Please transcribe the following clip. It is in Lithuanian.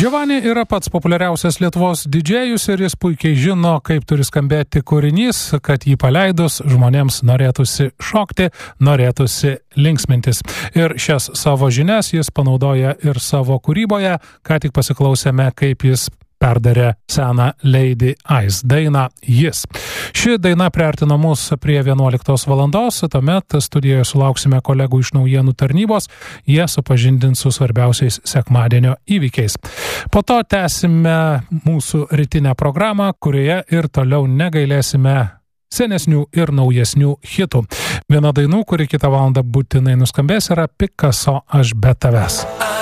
Giovanni yra pats populiariausias Lietuvos didžėjus ir jis puikiai žino, kaip turi skambėti kūrinys, kad jį paleidus žmonėms norėtųsi šokti, norėtųsi linksmintis. Ir šias savo žinias jis panaudoja ir savo kūryboje, ką tik pasiklausėme, kaip jis perdarė seną Lady Ice dainą Jis. Ši daina priartino mus prie 11 valandos, tuomet studijoje sulauksime kolegų iš naujienų tarnybos, jie supažindins su svarbiausiais sekmadienio įvykiais. Po to tęsime mūsų rytinę programą, kurioje ir toliau negailėsime senesnių ir naujesnių hitų. Viena dainų, kuri kitą valandą būtinai nuskambės, yra Picasso Aš be tavęs.